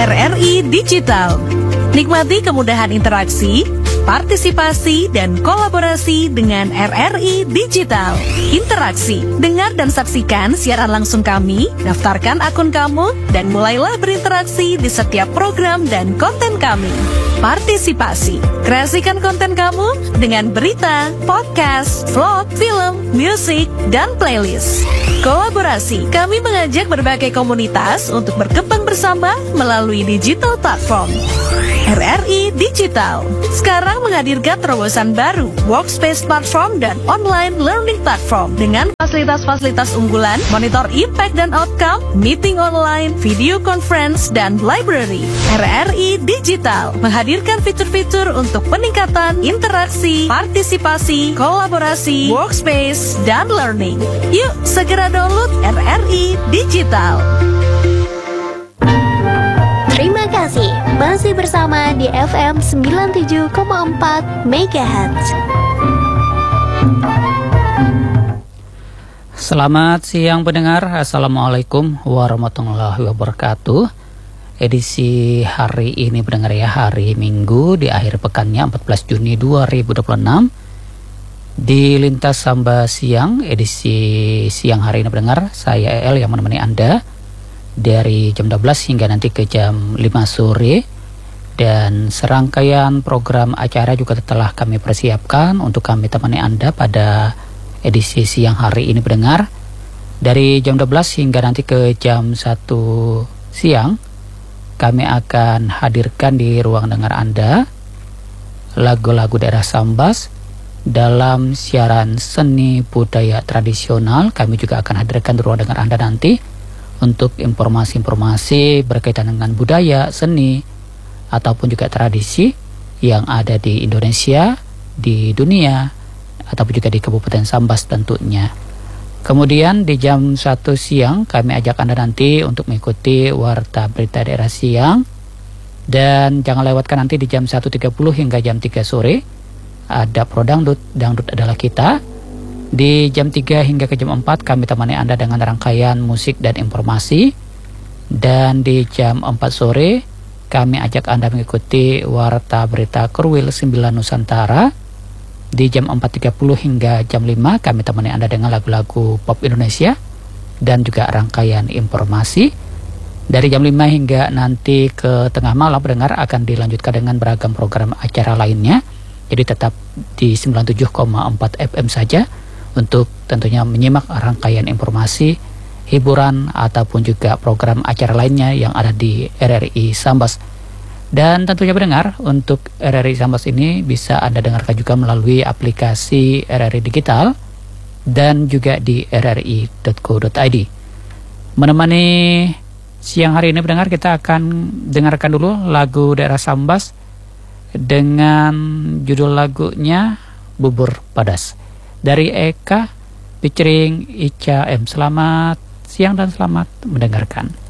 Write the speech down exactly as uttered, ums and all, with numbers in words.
R R I Digital. Nikmati kemudahan interaksi, partisipasi, dan kolaborasi dengan R R I Digital. Interaksi, dengar dan saksikan siaran langsung kami, daftarkan akun kamu, dan mulailah berinteraksi di setiap program dan konten kami. Partisipasi, kreasikan konten kamu dengan berita, podcast, vlog, film, musik, dan playlist. Kolaborasi, kami mengajak berbagai komunitas untuk berkembang bersama melalui digital platform. R R I Digital sekarang menghadirkan terobosan baru, workspace platform dan online learning platform dengan fasilitas-fasilitas unggulan, monitor impact dan outcome, meeting online, video conference, dan library. R R I Digital menghadirkan fitur-fitur untuk peningkatan interaksi, partisipasi, kolaborasi, workspace, dan learning. Yuk, segera download R R I Digital. Terima kasih, masih bersama di F M sembilan puluh tujuh koma empat Megahertz. Selamat siang pendengar, Assalamualaikum warahmatullahi wabarakatuh. Edisi hari ini pendengar ya, hari Minggu di akhir pekannya empat belas Juni dua ribu dua puluh enam. Di Lintas Samba Siang, edisi siang hari ini pendengar, saya E L yang menemani Anda dari jam dua belas hingga nanti ke jam lima sore. Dan serangkaian program acara juga telah kami persiapkan untuk kami temani Anda pada edisi siang hari ini pendengar. Dari jam dua belas hingga nanti ke jam satu siang, kami akan hadirkan di ruang dengar Anda lagu-lagu daerah Sambas dalam siaran seni budaya tradisional. Kami juga akan hadirkan di ruang dengar Anda nanti untuk informasi-informasi berkaitan dengan budaya, seni, ataupun juga tradisi yang ada di Indonesia, di dunia, ataupun juga di Kabupaten Sambas tentunya. Kemudian di jam satu siang kami ajak Anda nanti untuk mengikuti Warta Berita Daerah Siang. Dan jangan lewatkan nanti di jam satu tiga puluh hingga jam tiga sore ada Pro Dangdut, Dangdut Adalah Kita. Di jam tiga hingga ke jam empat kami temani Anda dengan rangkaian musik dan informasi. Dan di jam empat sore kami ajak Anda mengikuti Warta Berita Kerwil sembilan Nusantara. Di jam empat tiga puluh hingga jam lima kami temani Anda dengan lagu-lagu pop Indonesia dan juga rangkaian informasi. Dari jam lima hingga nanti ke tengah malam pendengar akan dilanjutkan dengan beragam program acara lainnya. Jadi tetap di sembilan puluh tujuh koma empat F M saja untuk tentunya menyimak rangkaian informasi, hiburan, ataupun juga program acara lainnya yang ada di R R I Sambas. Dan tentunya pendengar, untuk R R I Sambas ini bisa Anda dengarkan juga melalui aplikasi R R I Digital dan juga di r r i dot co dot i d. Menemani siang hari ini pendengar, kita akan dengarkan dulu lagu daerah Sambas dengan judul lagunya Bubur Padas dari Eka featuring Ica M. Selamat siang dan selamat mendengarkan.